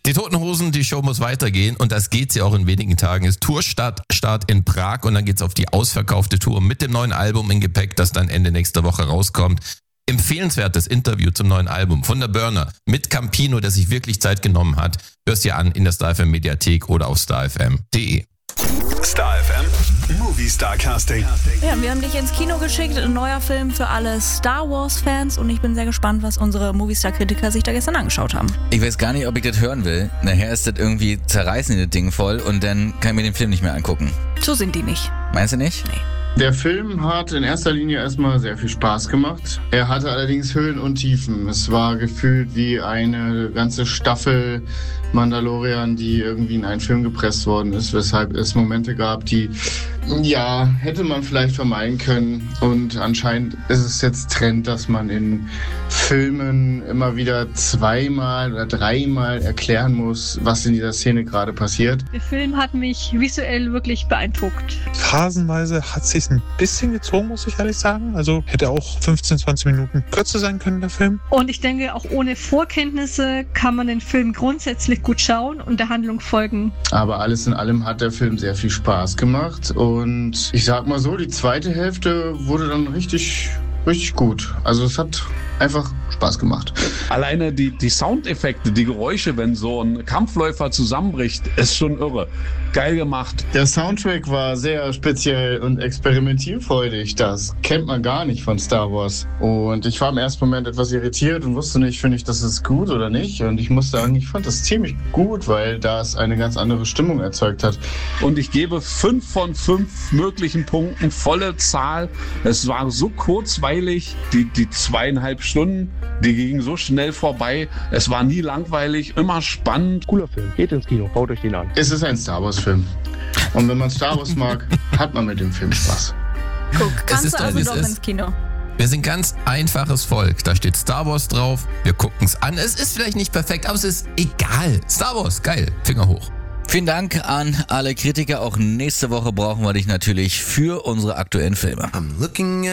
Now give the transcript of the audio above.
Die Toten Hosen, die Show muss weitergehen und das geht sie auch in wenigen Tagen. Ist Tourstart in Prag und dann geht's auf die ausverkaufte Tour mit dem neuen Album in Gepäck, das dann Ende nächster Woche rauskommt. Empfehlenswertes Interview zum neuen Album von der Burner mit Campino, der sich wirklich Zeit genommen hat. Hörst dir an in der StarFM Mediathek oder auf starfm.de. StarFM Movie Star Casting. Ja, wir haben dich ins Kino geschickt. Ein neuer Film für alle Star Wars-Fans. Und ich bin sehr gespannt, was unsere Movie-Star-Kritiker sich da gestern angeschaut haben. Ich weiß gar nicht, ob ich das hören will. Nachher ist das irgendwie zerreißen, das Ding voll. Und dann kann ich mir den Film nicht mehr angucken. So sind die nicht. Meinst du nicht? Nee. Der Film hat in erster Linie erstmal sehr viel Spaß gemacht. Er hatte allerdings Höhen und Tiefen. Es war gefühlt wie eine ganze Staffel Mandalorian, die irgendwie in einen Film gepresst worden ist, weshalb es Momente gab, die, ja, hätte man vielleicht vermeiden können. Und anscheinend ist es jetzt Trend, dass man in Filmen immer wieder zweimal oder dreimal erklären muss, was in dieser Szene gerade passiert. Der Film hat mich visuell wirklich beeindruckt. Phasenweise hat sich ein bisschen gezogen, muss ich ehrlich sagen. Also hätte auch 15, 20 Minuten kürzer sein können, der Film. Und ich denke, auch ohne Vorkenntnisse kann man den Film grundsätzlich gut schauen und der Handlung folgen. Aber alles in allem hat der Film sehr viel Spaß gemacht. Und ich sag mal so, die zweite Hälfte wurde dann richtig gut. Also es hat einfach Spaß gemacht. Alleine die Soundeffekte, die Geräusche, wenn so ein Kampfläufer zusammenbricht, ist schon irre. Geil gemacht. Der Soundtrack war sehr speziell und experimentierfreudig. Das kennt man gar nicht von Star Wars. Und ich war im ersten Moment etwas irritiert und wusste nicht, finde ich, das ist gut oder nicht. Und ich muss sagen, ich fand das ziemlich gut, weil das eine ganz andere Stimmung erzeugt hat. Und ich gebe 5 von 5 möglichen Punkten, volle Zahl. Es war so kurzweilig, die 2,5 Stunden, die gingen so schnell vorbei. Es war nie langweilig, immer spannend. Cooler Film, geht ins Kino, baut euch den an. Es ist ein Star Wars Film. Und wenn man Star Wars mag, hat man mit dem Film Spaß. Guck, Es kannst ist du also ein- doch es ist- ins Kino. Wir sind ganz einfaches Volk. Da steht Star Wars drauf. Wir gucken es an. Es ist vielleicht nicht perfekt, aber es ist egal. Star Wars, geil. Finger hoch. Vielen Dank an alle Kritiker. Auch nächste Woche brauchen wir dich natürlich für unsere aktuellen Filme.